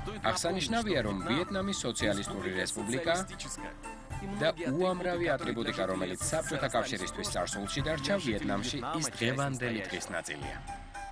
აღსანიშნავია, რომ ვიეტნამის სოციალისტური რესპუბლიკა და უამრავი ატრიბუტიკა, რომელიც საბჭოთა კავშირისთვის წარსულში დარჩა, ვიეტნამში ის დღევანდელი დღის ნაწილია.